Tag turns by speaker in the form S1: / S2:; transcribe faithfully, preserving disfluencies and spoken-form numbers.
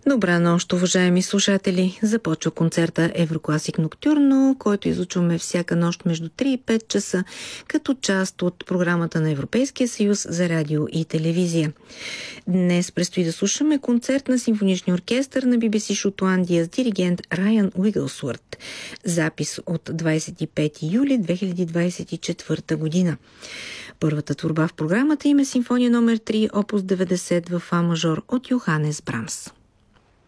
S1: Добра нощ, уважаеми слушатели! Започва концерта Еврокласик Ноктюрно, който излучваме всяка нощ между три и пет часа, като част от програмата на Европейския съюз за радио и телевизия. Днес предстои да слушаме концерт на симфоничния оркестър на Би Би Си Шотландия с диригент Райан Уигълсворт. Запис от двадесет и пети юли две хиляди двадесет и четвърта година. Първата творба в програмата им е симфония номер три, опус деветдесет в фа мажор от Йоханес Брамс.